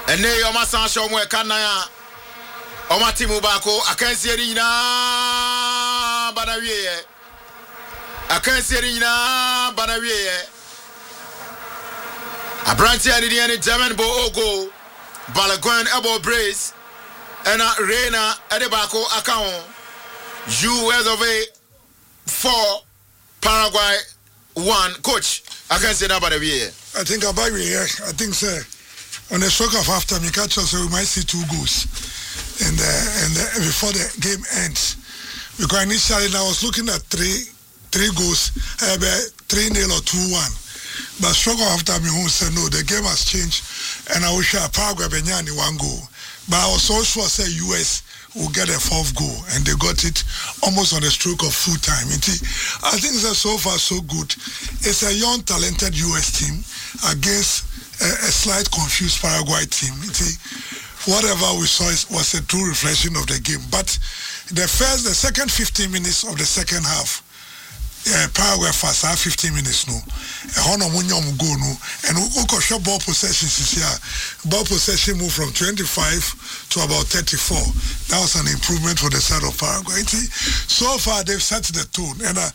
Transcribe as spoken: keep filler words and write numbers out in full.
And they are my son show me Kanaya. Omatimu Bako, I can't see it na Banawie. I can't see it na Banawie. A branch and the German Bo Ogo, Balaguan Ebo Brace, and a Reina Edebako account. U S of A four, Paraguay one. Coach, I can't say that Banawie. I think about here, I think, sir. On the stroke of after me catch us, so we might see two goals, and uh, and uh, before the game ends, because initially I was looking at three three goals, uh, three nil or two one, but stroke of after me who said no, the game has changed, and I wish I Paraguay Benyani one goal, but I was so sure say U S will get a fourth goal, and they got it almost on the stroke of full time. I think that so far so good. It's a young talented U S team against A, a slight confused Paraguay team. See, whatever we saw is, was a true reflection of the game. But the first, the second fifteen minutes of the second half, uh, Paraguay first half fifteen minutes no, hono munyom go no, and oko shot ball possession this year. Ball possession moved from twenty-five to about thirty-four. That was an improvement for the side of Paraguay. See, so far they've set the tone, and uh,